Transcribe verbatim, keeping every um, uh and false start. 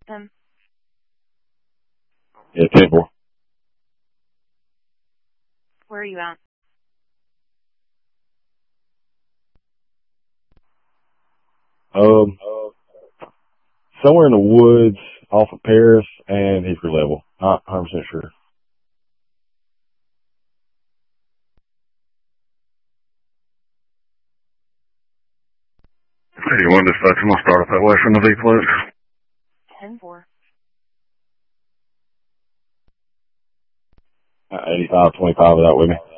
Them. Yeah, ten four. Where are you at? Um, somewhere in the woods off of Paris and Hickory Level. Not one hundred percent sure. eighty-one dispatch, I'm going to start up that way from the V-Plex. ten four. Uh, eighty-five twenty-five without with me.